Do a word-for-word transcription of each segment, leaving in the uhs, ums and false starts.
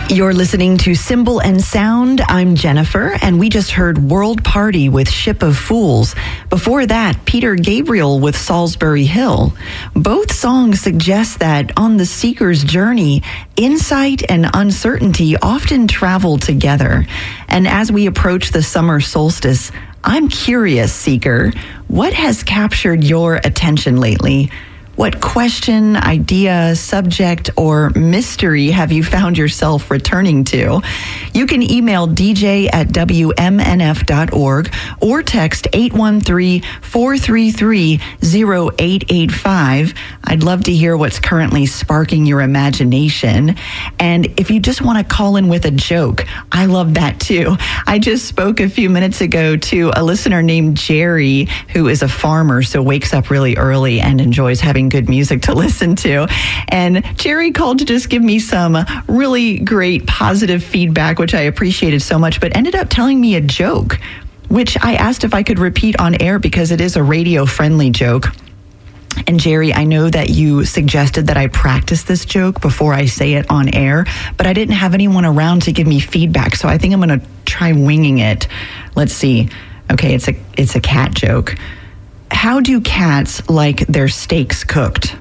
You're listening to Symbol and Sound. I'm Jennifer, and we just heard World Party with Ship of Fools. Before that, Peter Gabriel with Salisbury Hill. Both songs suggest that on the seeker's journey, insight and uncertainty often travel together. And as we approach the summer solstice, I'm curious, seeker, what has captured your attention lately? What question, idea, subject, or mystery have you found yourself returning to? You can email d j at w m n f dot org or text eight one three, four three three, zero eight eight five. I'd love to hear what's currently sparking your imagination. And if you just want to call in with a joke, I love that too. I just spoke a few minutes ago to a listener named Jerry, who is a farmer, so wakes up really early and enjoys having good music to listen to. And Jerry called to just give me some really great positive feedback, which I appreciated so much, but ended up telling me a joke, which I asked if I could repeat on air because it is a radio-friendly joke. And Jerry, I know that you suggested that I practice this joke before I say it on air, but I didn't have anyone around to give me feedback, so I think I'm going to try winging it. Let's see. Okay, it's a it's a cat joke. How do cats like their steaks cooked?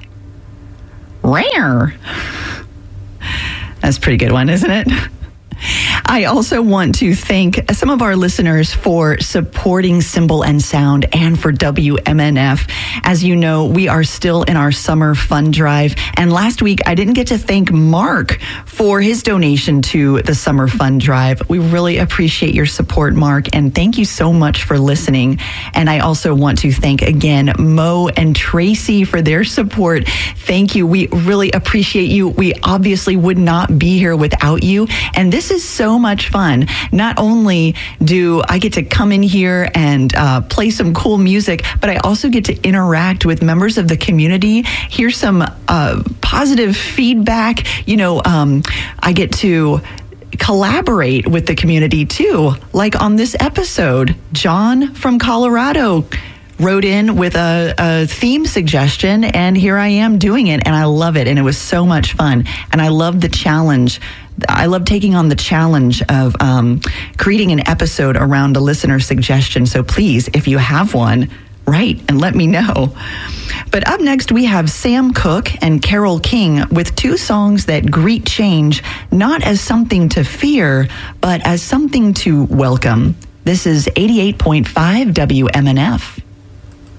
Rare. That's a pretty good one, isn't it? I also want to thank some of our listeners for supporting Symbol and Sound and for W M N F. As you know, we are still in our summer fund drive. And last week, I didn't get to thank Mark for his donation to the summer fund drive. We really appreciate your support, Mark. And thank you so much for listening. And I also want to thank again Mo and Tracy for their support. Thank you. We really appreciate you. We obviously would not be here without you. And this is so much fun. Not only do I get to come in here and uh, play some cool music, but I also get to interact with members of the community, hear some uh, positive feedback. You know, um, I get to collaborate with the community too. Like on this episode, John from Colorado wrote in with a, a theme suggestion, and here I am doing it, and I love it, and it was so much fun. And I love the challenge. I love taking on the challenge of um, creating an episode around a listener suggestion. So please, if you have one, write and let me know. But up next, we have Sam Cooke and Carole King with two songs that greet change, not as something to fear, but as something to welcome. This is eighty-eight point five W M N F.